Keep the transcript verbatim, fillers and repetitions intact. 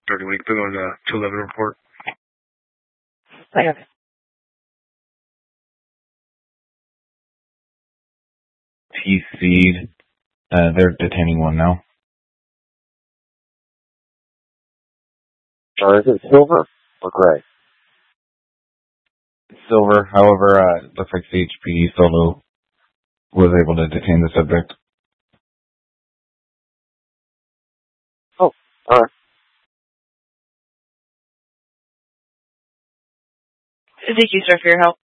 thirty week, they're going to two eleven report. I got it. T Seed, uh, they're detaining one now. Or is it silver or gray? Silver, however, uh, looks like C H P Solo was able to detain the subject. Oh, alright. Thank you, sir, for your help.